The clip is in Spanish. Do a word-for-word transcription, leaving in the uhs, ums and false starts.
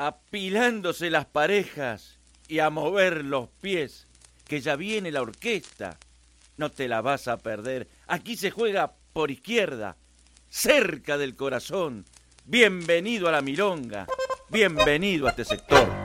apilándose las parejas y a mover los pies, que ya viene la orquesta. No te la vas a perder. Aquí se juega por izquierda, cerca del corazón. Bienvenido a la milonga, bienvenido a este sector.